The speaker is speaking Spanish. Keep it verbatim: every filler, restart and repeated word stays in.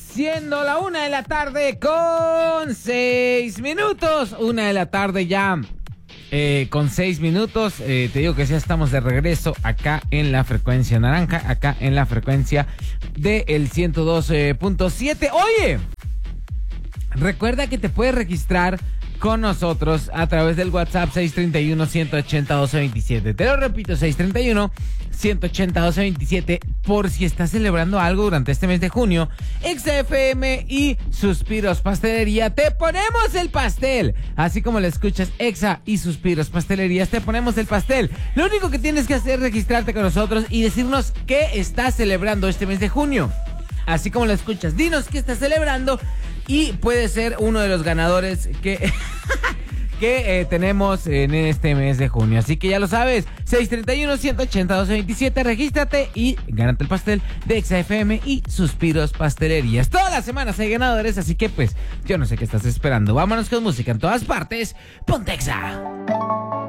siendo la una de la tarde con seis minutos. Una de la tarde ya eh, con seis minutos. Eh, te digo que ya estamos de regreso acá en la frecuencia naranja, acá en la frecuencia del ciento doce punto siete. Oye, recuerda que te puedes registrar con nosotros a través del WhatsApp seis tres uno, uno ocho cero, uno dos dos siete. Te lo repito, seis tres uno, uno ocho cero, uno dos dos siete, por si estás celebrando algo durante este mes de junio. Exa F M y Suspiros Pastelería, te ponemos el pastel. Así como lo escuchas, Exa y Suspiros Pastelerías, te ponemos el pastel. Lo único que tienes que hacer es registrarte con nosotros y decirnos qué estás celebrando este mes de junio. Así como lo escuchas, dinos qué estás celebrando y puedes ser uno de los ganadores que... que eh, tenemos en este mes de junio. Así que ya lo sabes, seis tres uno, uno ocho cero, uno dos dos siete, regístrate y gánate el pastel de Exa F M y Suspiros Pastelerías. Todas las semanas hay ganadores, así que pues yo no sé qué estás esperando. Vámonos con música en todas partes. Ponte Exa.